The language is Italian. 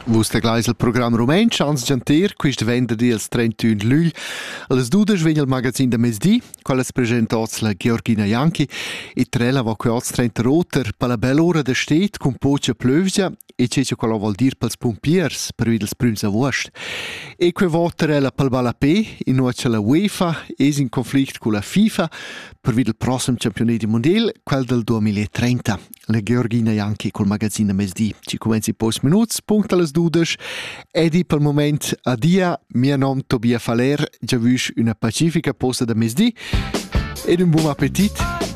Vus glais il programma rumen, chans gianter, quist venerdì il 31 luglio. Alle 12 vegna il magazin da mesdì, quella es presentats la Georgina Janchi, e trella va quoz 30 roter, per la bella ora da stet, con pocia plövgia, e c'è quella vuol dir pels pompiers, per videls prüms a vost. E que voterella pel balapé, in nuoce la UEFA, es in conflict con la FIFA, per videl prossimo campionati mondial, quel del 2030. La Georgina Janchi col magazin da mesdì. Ci comenzi post minuts, punct alles 12. Edi pel moment adia, mio nom Tobia Faler, già vus una pacifica posta da mesdì. Ed un buon appetit.